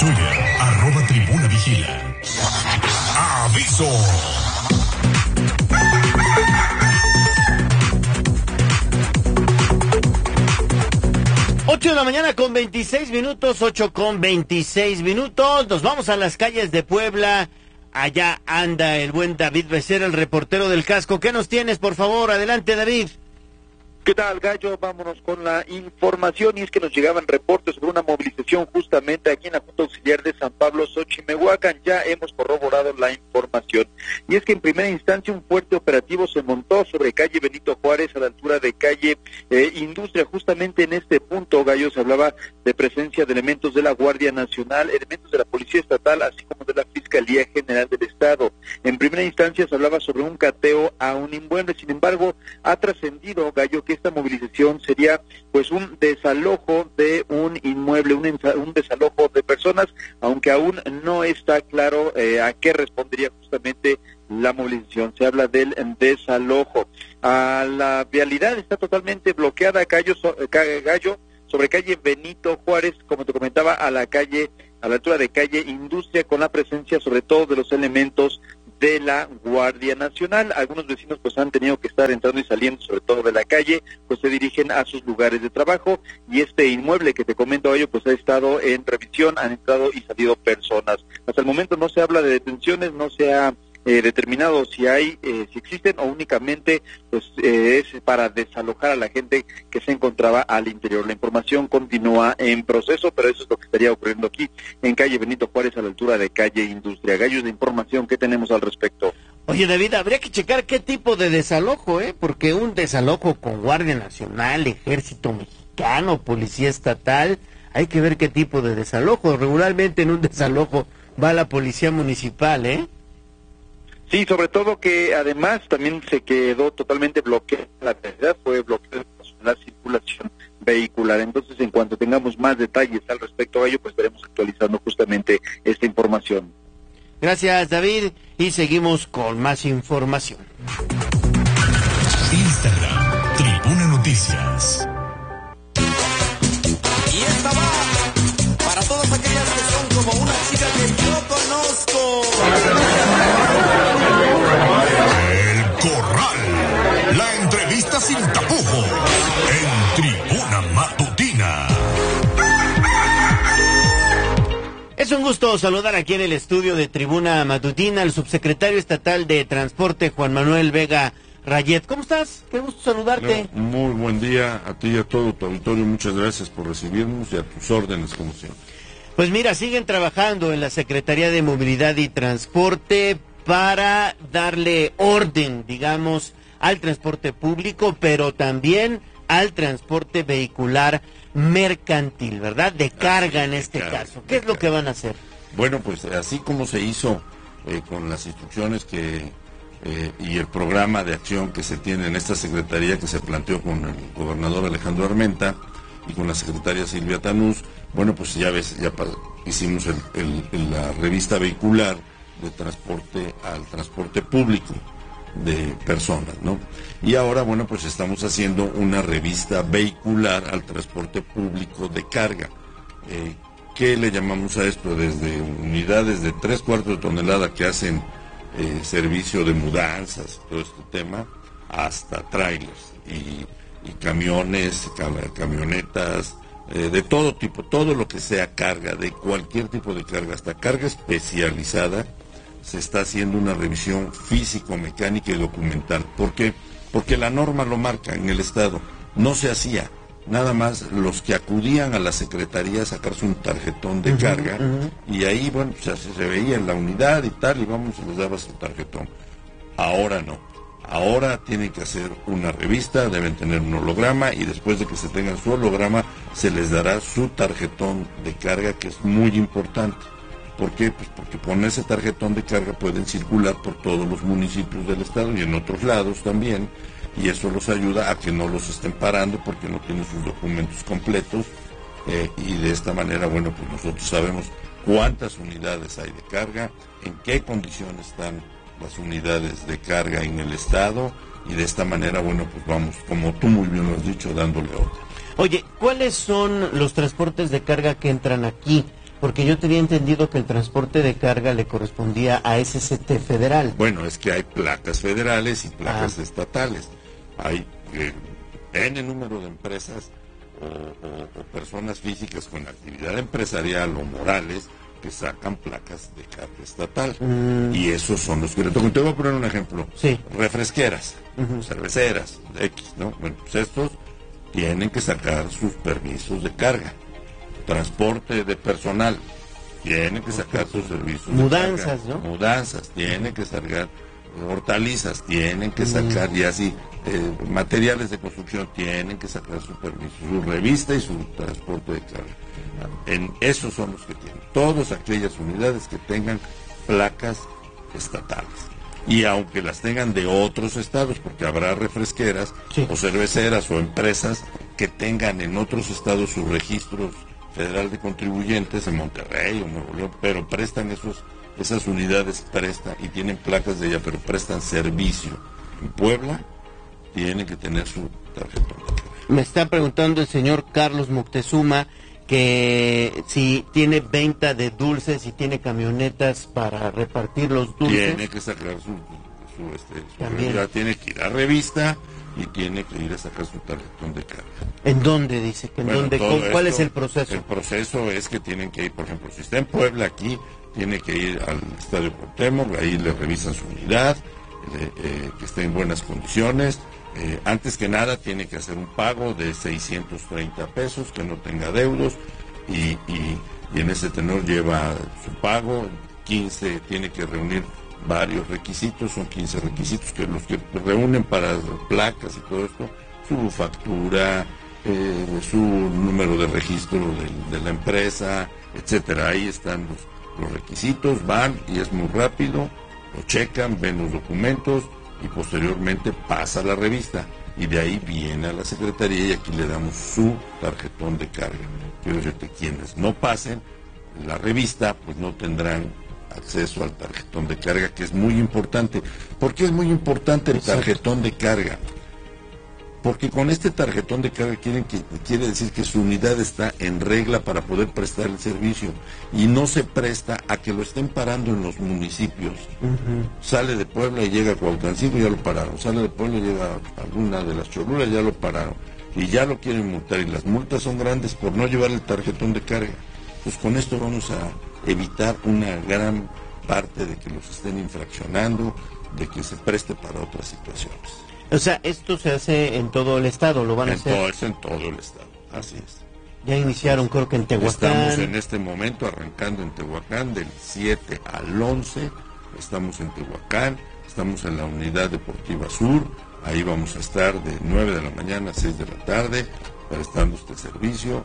Twitter, @tribunavigila. ¡Aviso! Ocho de la mañana con 26 minutos, 8:26. Nos vamos a las calles de Puebla. Allá anda el buen David Becerra, el reportero del Casco. ¿Qué nos tienes, por favor? Adelante, David. ¿Qué tal, Gallo? Vámonos con la información, y es que nos llegaban reportes sobre una movilización justamente aquí en la Junta Auxiliar de San Pablo, Xochimehuacán. Ya hemos corroborado la información, y es que en primera instancia un fuerte operativo se montó sobre calle Benito Juárez a la altura de calle Industria. Justamente en este punto, Gallo, se hablaba de presencia de elementos de la Guardia Nacional, elementos de la Policía Estatal, así como de la Fiscalía General del Estado. En primera instancia se hablaba sobre un cateo a un inmueble. Sin embargo, ha trascendido, Gallo, que esta movilización sería pues un desalojo de un inmueble, un desalojo de personas, aunque aún no está claro a qué respondería justamente la movilización. Se habla del desalojo. La vialidad está totalmente bloqueada, Gallo, sobre calle Benito Juárez, como te comentaba, a la altura de calle Industria, con la presencia sobre todo de los elementos de la Guardia Nacional. Algunos vecinos pues han tenido que estar entrando y saliendo, sobre todo de la calle, pues se dirigen a sus lugares de trabajo, y este inmueble que te comento, ello pues ha estado en revisión, han entrado y salido personas. Hasta el momento no se habla de detenciones, no se ha determinado si existen, o únicamente pues es para desalojar a la gente que se encontraba al interior. La información continúa en proceso, pero eso es lo que estaría ocurriendo aquí en calle Benito Juárez a la altura de calle Industria. Gallos, de información, ¿qué tenemos al respecto? Oye, David, habría que checar qué tipo de desalojo, porque un desalojo con Guardia Nacional, Ejército Mexicano, Policía Estatal, hay que ver qué tipo de desalojo. Regularmente en un desalojo va la Policía Municipal, Sí, sobre todo que además también se quedó totalmente bloqueada la vialidad, fue bloqueada la circulación vehicular. Entonces, en cuanto tengamos más detalles al respecto a ello, pues estaremos actualizando justamente esta información. Gracias, David, y seguimos con más información. Instagram, Tribuna Noticias. Y esta va para todas aquellas que son como una chica que yo conozco. El Corral, la entrevista sin tapujos, en Tribuna Matutina. Es un gusto saludar aquí en el estudio de Tribuna Matutina al subsecretario estatal de Transporte, Juan Manuel Vega Rayet. ¿Cómo estás? Qué gusto saludarte. Muy buen día a ti y a todo tu auditorio. Muchas gracias por recibirnos y a tus órdenes, como siempre. Pues mira, siguen trabajando en la Secretaría de Movilidad y Transporte para darle orden, digamos, al transporte público, pero también al transporte vehicular mercantil, ¿verdad? De carga en este caso. ¿Qué es lo que van a hacer? Bueno, pues así como se hizo con las instrucciones y el programa de acción que se tiene en esta secretaría, que se planteó con el gobernador Alejandro Armenta y con la secretaria Silvia Tanús, bueno, pues ya ves, hicimos la revista vehicular de transporte al transporte público de personas, ¿no? Y ahora, bueno, pues estamos haciendo una revista vehicular al transporte público de carga. ¿Qué le llamamos a esto? Desde unidades de 3/4 de tonelada que hacen servicio de mudanzas, todo este tema, hasta trailers y camiones, camionetas, de todo tipo, todo lo que sea carga, de cualquier tipo de carga, hasta carga especializada. Se está haciendo una revisión físico-mecánica y documental. ¿Por qué? Porque la norma lo marca en el Estado. No se hacía. Nada más los que acudían a la Secretaría a sacarse un tarjetón de carga, y ahí, bueno, pues se veía en la unidad y tal, y vamos, les dabas el tarjetón. Ahora no. Ahora tienen que hacer una revista, deben tener un holograma, y después de que se tengan su holograma, se les dará su tarjetón de carga, que es muy importante. ¿Por qué? Pues porque con ese tarjetón de carga pueden circular por todos los municipios del estado y en otros lados también, y eso los ayuda a que no los estén parando porque no tienen sus documentos completos, y de esta manera, bueno, pues nosotros sabemos cuántas unidades hay de carga, en qué condiciones están las unidades de carga en el estado, y de esta manera, bueno, pues vamos, como tú muy bien lo has dicho, dándole orden. Oye, ¿cuáles son los transportes de carga que entran aquí Porque yo tenía entendido que el transporte de carga le correspondía a SCT federal. Bueno, es que hay placas federales y placas estatales. Hay N número de empresas o personas físicas con actividad empresarial o morales que sacan placas de carga estatal. Y esos son los que le tocan. Te voy a poner un ejemplo. Sí. Refresqueras, cerveceras, X, ¿no? Bueno, pues estos tienen que sacar sus permisos de carga. Transporte de personal, tienen que sacar sus servicios. Mudanzas, de carga. ¿no? Mudanzas, tienen que sacar. Hortalizas, tienen que sacar, y así, materiales de construcción, tienen que sacar su permiso, su revista y su transporte de carga. Esos son los que tienen. Todas aquellas unidades que tengan placas estatales. Y aunque las tengan de otros estados, porque habrá refresqueras o cerveceras o empresas que tengan en otros estados sus registros federal de contribuyentes en Monterrey o Nuevo León, pero prestan esas unidades prestan y tienen placas de ella, pero prestan servicio en Puebla, tienen que tener su tarjeta. Me está preguntando el señor Carlos Moctezuma que si tiene venta de dulces y tiene camionetas para repartir los dulces. Tiene que sacar su revista, tiene que ir a revista y tiene que ir a sacar su tarjetón de carga. ¿En dónde dice? Que ¿Cuál es el proceso? El proceso es que tienen que ir, por ejemplo, si está en Puebla aquí, tiene que ir al Estadio Cuauhtémoc, ahí le revisan su unidad, que esté en buenas condiciones. Antes que nada tiene que hacer un pago de 630 pesos, que no tenga adeudos, y en ese tenor lleva su pago. 15 tiene que reunir varios requisitos, son 15 requisitos que los que reúnen para placas y todo esto, su factura, su número de registro de la empresa, etcétera. Ahí están los requisitos, van y es muy rápido, lo checan, ven los documentos y posteriormente pasa a la revista y de ahí viene a la secretaría y aquí le damos su tarjetón de carga. Quiero decirte, quienes no pasen la revista pues no tendrán acceso al tarjetón de carga, que es muy importante. ¿Por qué es muy importante el tarjetón de carga? Porque con este tarjetón de carga quiere decir que su unidad está en regla para poder prestar el servicio y no se presta a que lo estén parando en los municipios. Sale de Puebla y llega a Cuauhtémoc, ya lo pararon. Sale de Puebla y llega a alguna de las Cholulas, ya lo pararon. Y ya lo quieren multar y las multas son grandes por no llevar el tarjetón de carga. Pues con esto vamos a evitar una gran parte de que los estén infraccionando, de que se preste para otras situaciones. O sea, esto se hace en todo el estado, lo van a hacer. Es en todo el estado, así es. Ya iniciaron, creo que en Tehuacán. Estamos en este momento arrancando en Tehuacán, del 7 al 11, estamos en Tehuacán, estamos en la Unidad Deportiva Sur, ahí vamos a estar de 9 de la mañana a 6 de la tarde, prestando este servicio,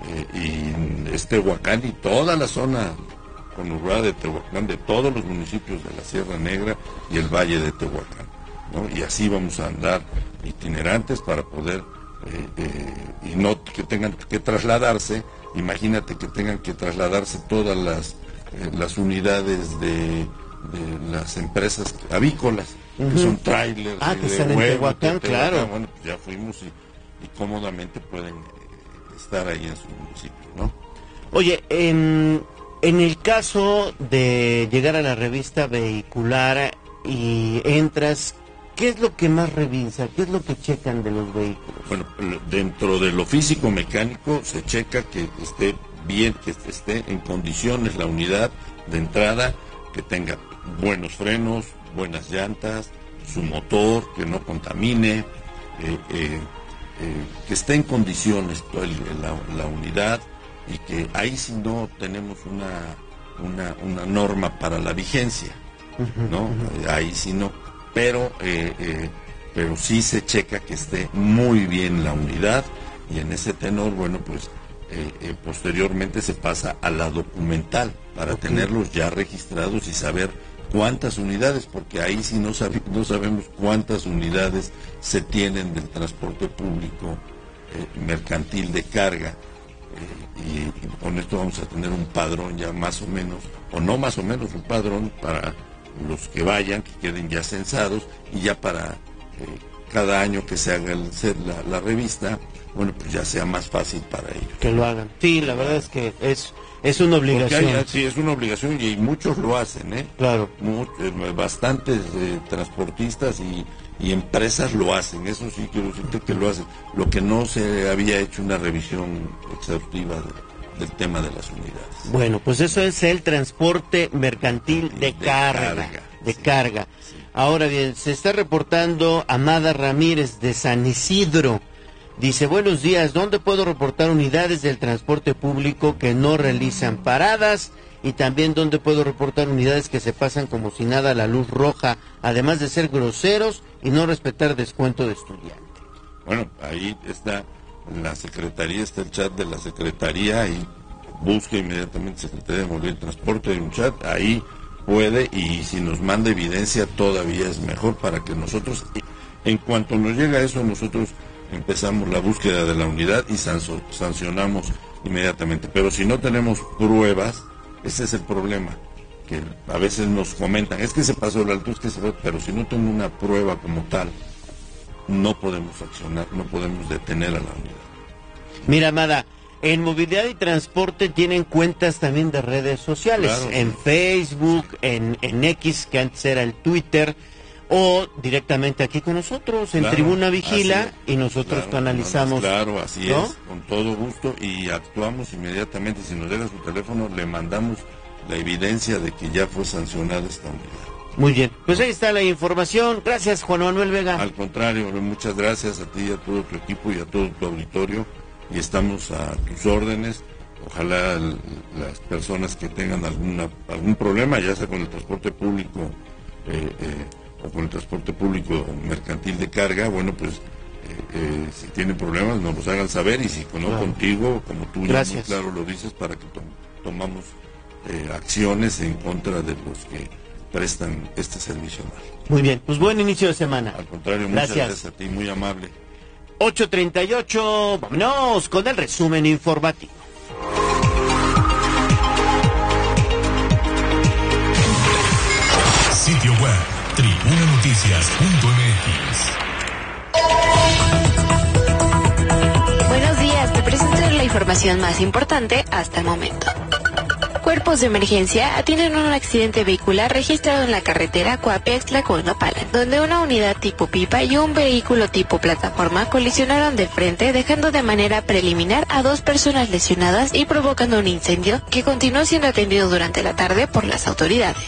y es Tehuacán y toda la zona conurbada de Tehuacán, de todos los municipios de la Sierra Negra y el Valle de Tehuacán, ¿no? Y así vamos a andar itinerantes para poder, y no que tengan que trasladarse, imagínate que tengan que trasladarse todas las unidades de las empresas avícolas, que son trailers, que están en Tehuacán, claro. Bueno, pues ya fuimos y cómodamente pueden estar ahí en su municipio, ¿no? Oye, en el caso de llegar a la revista vehicular y entras, ¿qué es lo que más revisa? ¿Qué es lo que checan de los vehículos? Bueno, dentro de lo físico mecánico se checa que esté bien, que esté en condiciones la unidad de entrada, que tenga buenos frenos, buenas llantas, su motor, que no contamine, que esté en condiciones la unidad, y que ahí sí no tenemos una norma para la vigencia, ¿no? Ahí sí no, pero sí se checa que esté muy bien la unidad, y en ese tenor, bueno, pues posteriormente se pasa a la documental para tenerlos ya registrados y saber cuántas unidades, porque ahí sí no sabemos cuántas unidades se tienen del transporte público mercantil de carga, y con esto vamos a tener un padrón ya más o menos, o no más o menos, un padrón para los que vayan, que queden ya censados, y ya para cada año que se haga la revista, bueno, pues ya sea más fácil para ellos. Que lo hagan. Sí, la verdad es que es Es una obligación. Sí, es una obligación y muchos lo hacen, ¿eh? Claro. Bastantes transportistas y empresas lo hacen, eso sí quiero decirte que lo hacen. Lo que no se había hecho una revisión exhaustiva del tema de las unidades. Bueno, pues eso es el transporte mercantil de carga. Sí. Ahora bien, se está reportando Amada Ramírez de San Isidro. Dice, buenos días, ¿dónde puedo reportar unidades del transporte público que no realizan paradas? Y también, ¿dónde puedo reportar unidades que se pasan como si nada a la luz roja, además de ser groseros y no respetar descuento de estudiante? Bueno, ahí está la Secretaría, está el chat de la Secretaría, y busca inmediatamente Secretaría de Movilidad y Transporte, hay un chat, ahí puede, y si nos manda evidencia todavía es mejor para que nosotros, en cuanto nos llega eso, nosotros empezamos la búsqueda de la unidad y sancionamos inmediatamente. Pero si no tenemos pruebas, ese es el problema, que a veces nos comentan, es que se pasó el alto, pero si no tengo una prueba como tal, no podemos accionar, no podemos detener a la unidad. Mira, Amada, en Movilidad y Transporte tienen cuentas también de redes sociales, claro, en Facebook, en X, que antes era el Twitter, o directamente aquí con nosotros, en Tribuna Vigila, y nosotros canalizamos. Claro, así ¿no? es, con todo gusto, y actuamos inmediatamente. Si nos llega su teléfono, le mandamos la evidencia de que ya fue sancionada esta unidad. Muy bien, pues ahí está la información. Gracias, Juan Manuel Vega. Al contrario, muchas gracias a ti, a todo tu equipo y a todo tu auditorio, y estamos a tus órdenes. Ojalá las personas que tengan algún problema, ya sea con el transporte público, o con el transporte público mercantil de carga, bueno, pues si tienen problemas nos los hagan saber, y si no, contigo, como tú ya muy claro lo dices, para que tomamos acciones en contra de los que prestan este servicio mal. Muy bien, pues buen inicio de semana. Al contrario, muchas gracias a ti, muy amable. 8:38, vámonos con el resumen informativo. Sitio web tribunanoticias.mx. Buenos días, te presento la información más importante hasta el momento. Cuerpos de emergencia atienden un accidente vehicular registrado en la carretera Coapex-Tlacoalnopala, donde una unidad tipo pipa y un vehículo tipo plataforma colisionaron de frente, dejando de manera preliminar a 2 personas lesionadas y provocando un incendio que continuó siendo atendido durante la tarde por las autoridades.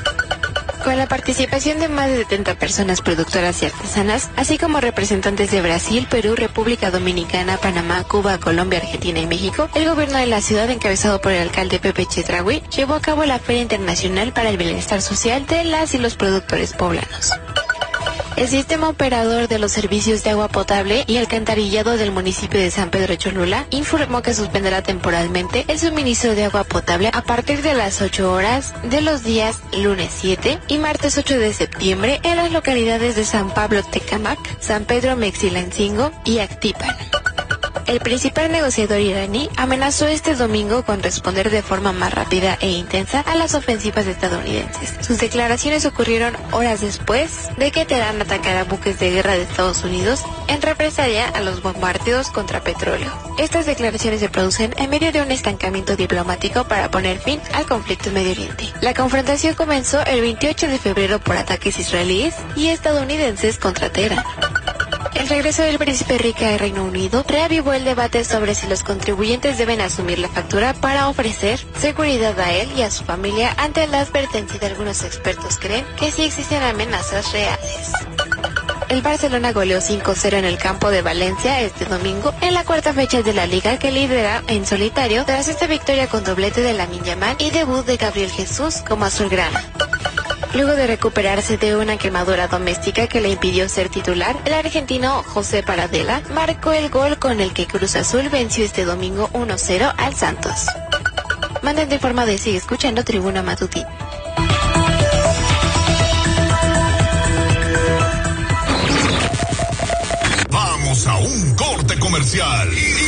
Con la participación de más de 70 personas productoras y artesanas, así como representantes de Brasil, Perú, República Dominicana, Panamá, Cuba, Colombia, Argentina y México, el gobierno de la ciudad, encabezado por el alcalde Pepe Chedraui, llevó a cabo la Feria Internacional para el Bienestar Social de las y los productores poblanos. El sistema operador de los servicios de agua potable y alcantarillado del municipio de San Pedro Cholula informó que suspenderá temporalmente el suministro de agua potable a partir de las 8 horas de los días lunes 7 y martes 8 de septiembre en las localidades de San Pablo Tecámac, San Pedro Mexilancingo y Actipan. El principal negociador iraní amenazó este domingo con responder de forma más rápida e intensa a las ofensivas estadounidenses. Sus declaraciones ocurrieron horas después de que Teherán atacara buques de guerra de Estados Unidos en represalia a los bombardeos contra petróleo. Estas declaraciones se producen en medio de un estancamiento diplomático para poner fin al conflicto en Medio Oriente. La confrontación comenzó el 28 de febrero por ataques israelíes y estadounidenses contra Teherán. El regreso del príncipe Enrique al Reino Unido reavivó el debate sobre si los contribuyentes deben asumir la factura para ofrecer seguridad a él y a su familia ante la advertencia de algunos expertos creen que sí existen amenazas reales. El Barcelona goleó 5-0 en el campo de Valencia este domingo en la cuarta fecha de la Liga, que lidera en solitario tras esta victoria con doblete de Lamine Yamal y debut de Gabriel Jesús como azulgrana. Luego de recuperarse de una quemadura doméstica que le impidió ser titular, el argentino José Paradela marcó el gol con el que Cruz Azul venció este domingo 1-0 al Santos. Mantente informado y sigue escuchando Tribuna Matutina. Vamos a un corte comercial y